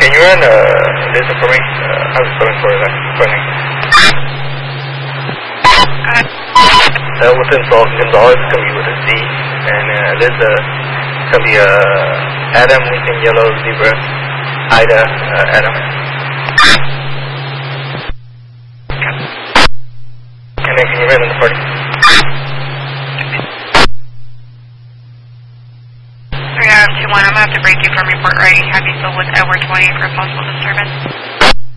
Can you run this for me? I was going for that. Within Gonzalez, it's going to be with a Z. And there's going to be Adam, Lincoln, Yellow, Zebra, Ida, Adam. And then can you run in the party? I'm going to have to break you from report writing. Have you still with Edward 20 for possible disturbance?